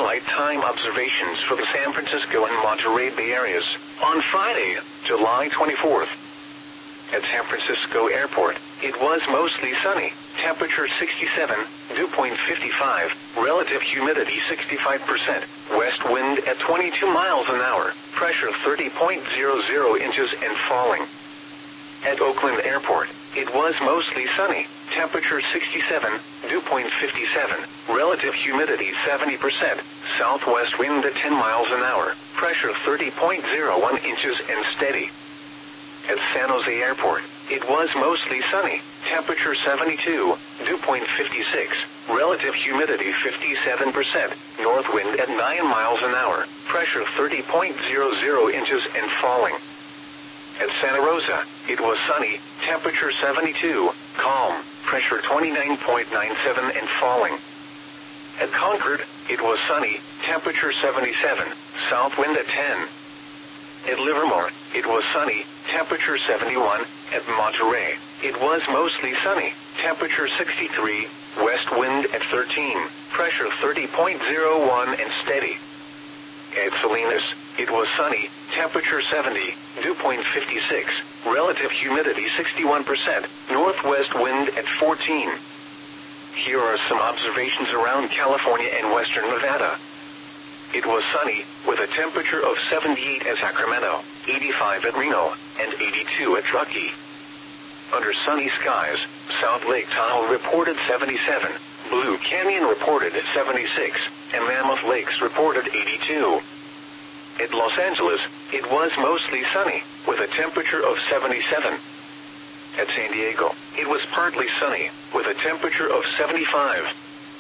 daylight time observations for the San Francisco and Monterey Bay areas on Friday, July 24th. At San Francisco Airport, it was mostly sunny, temperature 67, dew point 55, relative humidity 65%, west wind at 22 miles an hour, pressure 30.00 inches and falling. At Oakland Airport, it was mostly sunny, temperature 67, dew point 57, relative humidity 70%, southwest wind at 10 miles an hour, pressure 30.01 inches and steady. At San Jose Airport, it was mostly sunny, temperature 72, dew point 56, relative humidity 57%, north wind at 9 miles an hour, pressure 30.00 inches and falling. At Santa Rosa, it was sunny, temperature 72, calm, pressure 29.97 and falling. At Concord, it was sunny, temperature 77, south wind at 10. At Livermore, it was sunny, temperature 71. At Monterey, it was mostly sunny, temperature 63, west wind at 13, pressure 30.01 and steady. At Salinas, it was sunny, temperature 70, dew point 56, relative humidity 61%, northwest wind at 14. Here are some observations around California and western Nevada. It was sunny, with a temperature of 78 at Sacramento, 85 at Reno, and 82 at Truckee. Under sunny skies, South Lake Tahoe reported 77, Blue Canyon reported 76, and Mammoth Lakes reported 82. At Los Angeles, it was mostly sunny, with a temperature of 77. At San Diego, it was partly sunny, with a temperature of 75.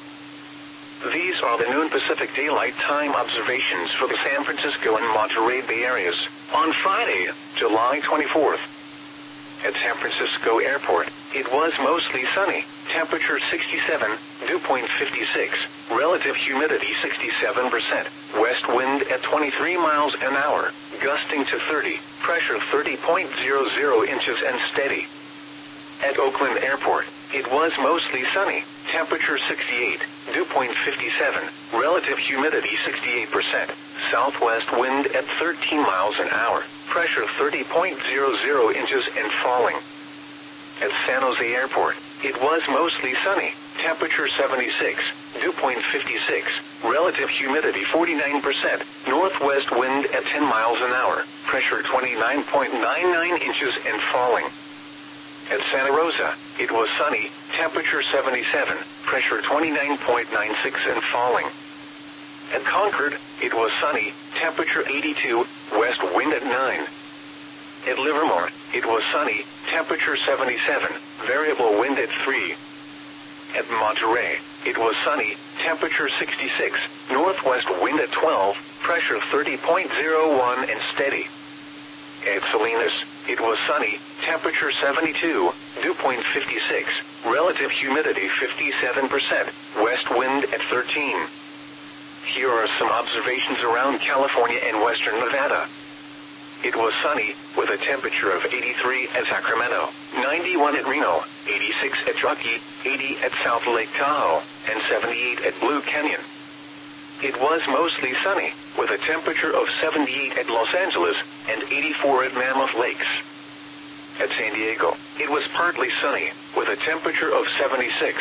These are the noon Pacific Daylight Time observations for the San Francisco and Monterey Bay areas on Friday, July 24th. At San Francisco Airport, it was mostly sunny, temperature 67, dew point 56, relative humidity 67%, west wind at 23 miles an hour, gusting to 30, pressure 30.00 inches and steady. At Oakland Airport, it was mostly sunny, temperature 68, dew point 57, relative humidity 68%, southwest wind at 13 miles an hour, pressure 30.00 inches and falling. At San Jose Airport, it was mostly sunny, temperature 76, dew point 56, relative humidity 49%, northwest wind at 10 miles an hour, pressure 29.99 inches and falling. At Santa Rosa, it was sunny, temperature 77, pressure 29.96 and falling. At Concord, it was sunny, temperature 82, west wind at 9. At Livermore, it was sunny, temperature 77, variable wind at 3. At Monterey, it was sunny, temperature 66, northwest wind at 12, pressure 30.01 and steady. At Salinas, it was sunny, temperature 72, dew point 56, relative humidity 57%, west wind at 13. Here are some observations around California and western Nevada. It was sunny, with a temperature of 83 at Sacramento, 91 at Reno, 86 at Truckee, 80 at South Lake Tahoe, and 78 at Blue Canyon. It was mostly sunny, with a temperature of 78 at Los Angeles and 84 at Mammoth Lakes. At San Diego, it was partly sunny, with a temperature of 76.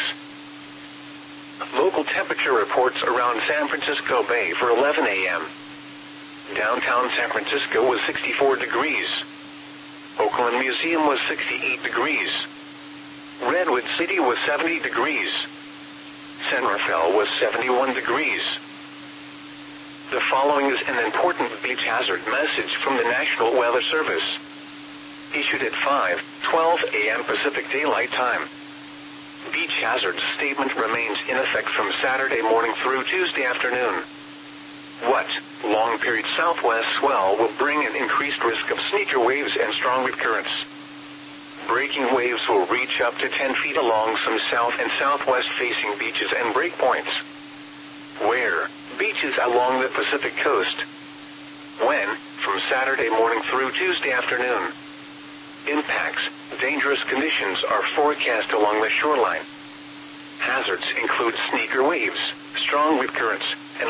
Local temperature reports around San Francisco Bay for 11 a.m. Downtown San Francisco was 64 degrees. Oakland Museum was 68 degrees. Redwood City was 70 degrees. San Rafael was 71 degrees. The following is an important beach hazard message from the National Weather Service. Issued at 5:12 a.m. Pacific Daylight Time. Beach hazard statement remains in effect from Saturday morning through Tuesday afternoon. What? Long period southwest swell will bring an increased risk of sneaker waves and strong rip currents. Breaking waves will reach up to 10 feet along some south and southwest facing beaches and breakpoints. Where? Beaches along the Pacific coast. When? From Saturday morning through Tuesday afternoon. Impacts. Dangerous conditions are forecast along the shoreline. Hazards include sneaker waves, strong rip currents,